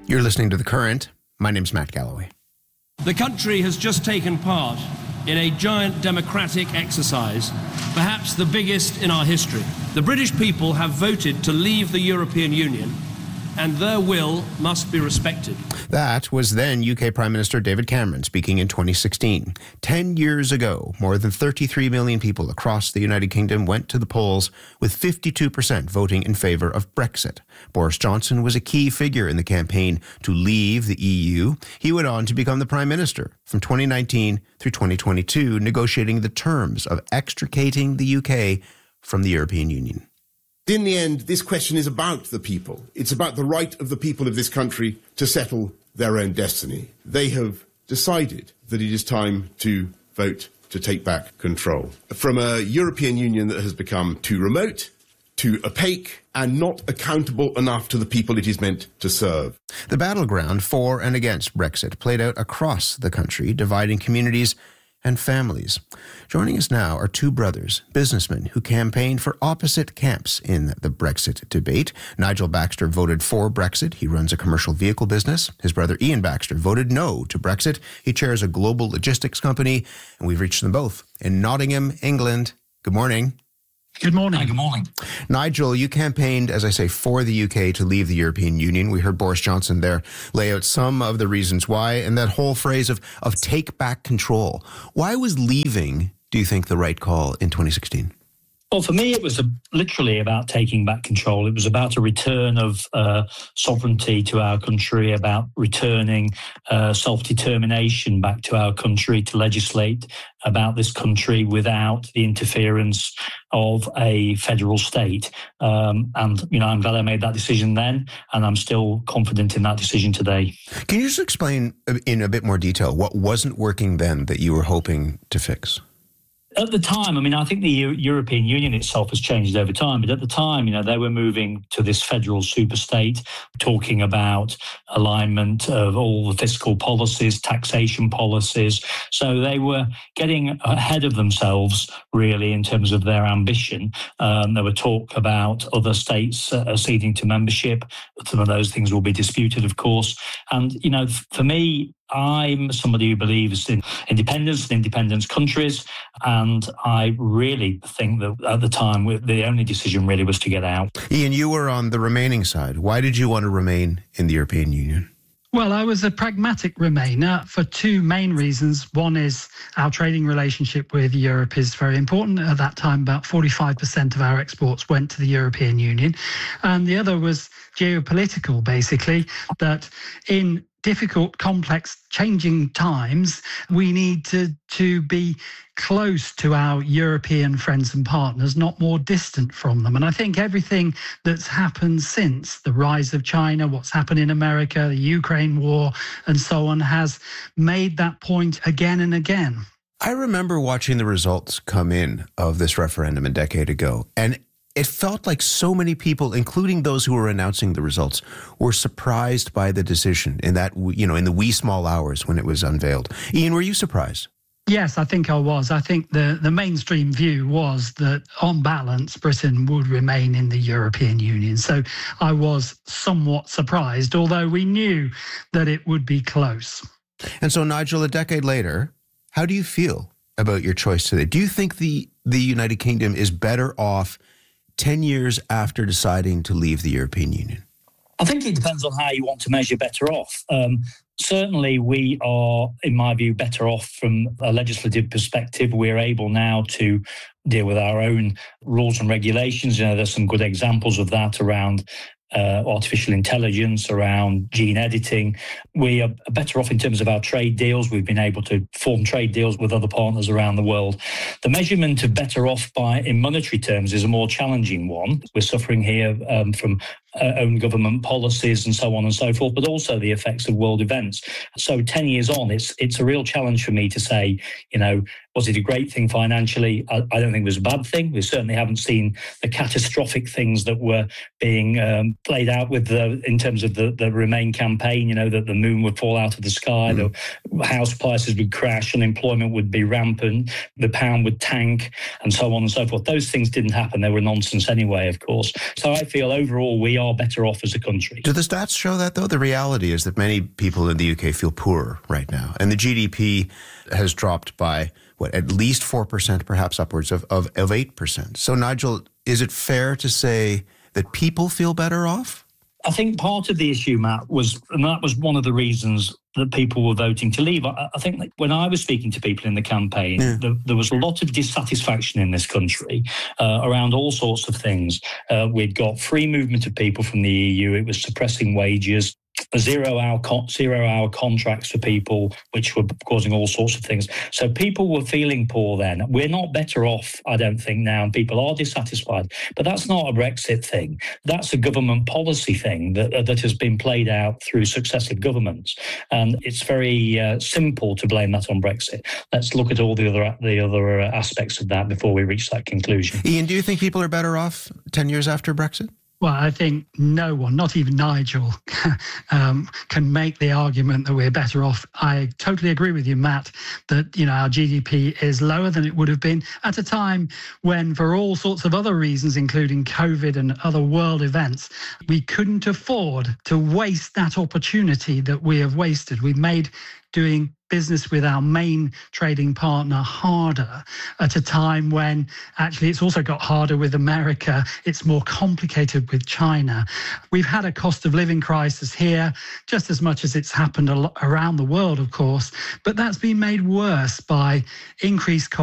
You're listening to The Current. My name's Matt Galloway. The country has just taken part in a giant democratic exercise, perhaps the biggest in our history. The British people have voted to leave the European Union, and their will must be respected. That was then UK Prime Minister David Cameron speaking in 2016. 10 years ago, more than 33 million people across the United Kingdom went to the polls, with 52% voting in favour of Brexit. Boris Johnson was a key figure in the campaign to leave the EU. He went on to become the Prime Minister from 2019 through 2022, negotiating the terms of extricating the UK from the European Union. In the end, this question is about the people. It's about the right of the people of this country to settle their own destiny. They have decided that it is time to vote to take back control from a European Union that has become too remote, too opaque, and not accountable enough to the people it is meant to serve. The battleground for and against Brexit played out across the country, dividing communities and families. Joining us now are two brothers, businessmen who campaigned for opposite camps in the Brexit debate. Nigel Baxter voted for Brexit. He runs a commercial vehicle business. His brother Ian Baxter voted no to Brexit. He chairs a global logistics company, and we've reached them both in Nottingham, England. Good morning. Good morning. Hi, good morning. Nigel, you campaigned, as I say, for the UK to leave the European Union. We heard Boris Johnson there lay out some of the reasons why, and that whole phrase of take back control. Why was leaving, do you think, the right call in 2016? Well, for me, it was literally about taking back control. It was about a return of sovereignty to our country, about returning self-determination back to our country, to legislate about this country without the interference of a federal state. And, I'm glad I made that decision then, and I'm still confident in that decision today. Can you just explain in a bit more detail what wasn't working then that you were hoping to fix? At the time, I think the European Union itself has changed over time, but at the time, they were moving to this federal superstate, talking about alignment of all the fiscal policies, taxation policies. So they were getting ahead of themselves, really, in terms of their ambition. There were talk about other states acceding to membership. Some of those things will be disputed, of course. And, for me, I'm somebody who believes in independence countries, and I really think that at the time, the only decision really was to get out. Ian, you were on the remaining side. Why did you want to remain in the European Union? Well, I was a pragmatic Remainer for two main reasons. One is our trading relationship with Europe is very important. At that time, about 45% of our exports went to the European Union. And the other was geopolitical, basically, that in difficult, complex, changing times, we need to be close to our European friends and partners, not more distant from them. And I think everything that's happened since the rise of China, what's happened in America, the Ukraine war, and so on, has made that point again and again. I remember watching the results come in of this referendum a decade ago, and it felt like so many people, including those who were announcing the results, were surprised by the decision in that, in the wee small hours when it was unveiled. Ian, were you surprised? Yes, I think I was. I think the mainstream view was that, on balance, Britain would remain in the European Union. So I was somewhat surprised, although we knew that it would be close. And so, Nigel, a decade later, how do you feel about your choice today? Do you think the United Kingdom is better off 10 years after deciding to leave the European Union? I think it depends on how you want to measure better off. Certainly, we are, in my view, better off from a legislative perspective. We're able now to deal with our own rules and regulations. There's some good examples of that around artificial intelligence, around gene editing. We are better off in terms of our trade deals. We've been able to form trade deals with other partners around the world. The measurement of better off in monetary terms is a more challenging one. We're suffering here from own government policies and so on and so forth, but also the effects of world events. So 10 years on, it's a real challenge for me to say, was it a great thing financially? I don't think it was a bad thing. We certainly haven't seen the catastrophic things that were being played out with in terms of the Remain campaign, that the moon would fall out of the sky, the house prices would crash, unemployment would be rampant, the pound would tank, and so on and so forth. Those things didn't happen. They were nonsense anyway, of course. So I feel overall we are better off as a country. Do the stats show that, though? The reality is that many people in the UK feel poorer right now, and the GDP has dropped by, at least 4%, perhaps upwards of 8%. So, Nigel, is it fair to say that people feel better off? I think part of the issue, Matt, was one of the reasons that people were voting to leave. I think that when I was speaking to people in the campaign, there was a lot of dissatisfaction in this country around all sorts of things. We'd got free movement of people from the EU. It was suppressing wages. Zero-hour contracts for people, which were causing all sorts of things. So people were feeling poor then. We're not better off, I don't think, now, and people are dissatisfied. But that's not a Brexit thing. That's a government policy thing that has been played out through successive governments. And it's very simple to blame that on Brexit. Let's look at all the other aspects of that before we reach that conclusion. Ian, do you think people are better off 10 years after Brexit? Well, I think no one, not even Nigel, can make the argument that we're better off. I totally agree with you, Matt, that our GDP is lower than it would have been at a time when, for all sorts of other reasons, including COVID and other world events, we couldn't afford to waste that opportunity that we have wasted. We've made doing business with our main trading partner harder at a time when actually it's also got harder with America. It's more complicated with China. We've had a cost of living crisis here just as much as it's happened around the world, of course, but that's been made worse by increased costs